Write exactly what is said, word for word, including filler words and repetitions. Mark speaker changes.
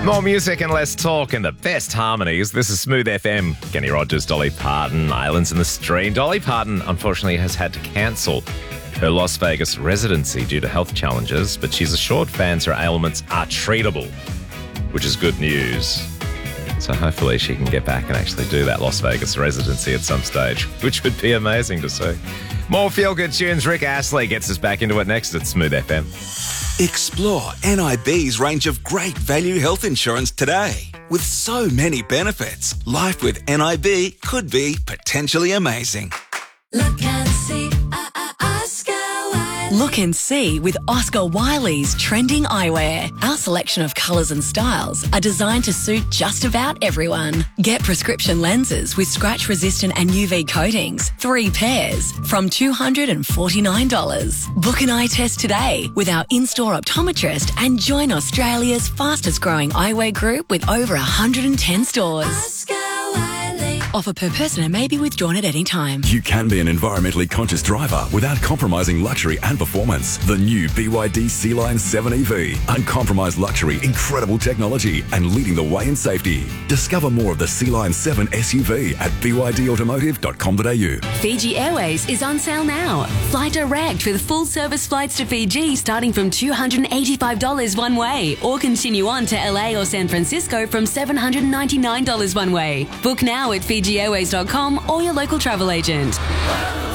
Speaker 1: More music and less talk and the best harmonies. This is Smooth F M. Kenny Rogers, Dolly Parton, Islands in the Stream. Dolly Parton, unfortunately, has had to cancel her Las Vegas residency due to health challenges, but she's assured fans her ailments are treatable, which is good news. So hopefully she can get back and actually do that Las Vegas residency at some stage, which would be amazing to see. More feel-good tunes. Rick Astley gets us back into it next at Smooth F M.
Speaker 2: Explore N I B's range of great value health insurance today. With so many benefits, life with N I B could be potentially amazing.
Speaker 3: Look and see, uh, uh, Oscar Wiley.
Speaker 4: Look and see with Oscar Wiley's trending eyewear. Our selection of colours and styles are designed to suit just about everyone. Get prescription lenses with scratch-resistant and U V coatings, three pairs, from two hundred forty-nine dollars. Book an eye test today with our in-store optometrist and join Australia's fastest-growing eyewear group with over one hundred ten stores.
Speaker 3: Oscar Wiley.
Speaker 4: Offer per person and may be withdrawn at any time.
Speaker 5: You can be an environmentally conscious driver without compromising luxury and performance. The new B Y D Sea-Line seven E V. Uncompromised luxury, incredible technology, and leading the way in safety. Discover more of the Sea-Line seven S U V at b y d automotive dot com dot a u.
Speaker 6: Fiji Airways is on sale now. Fly direct with full service flights to Fiji starting from two hundred eighty-five dollars one way, or continue on to L A or San Francisco from seven hundred ninety-nine dollars one way. Book now at fiji airways dot com or your local travel agent.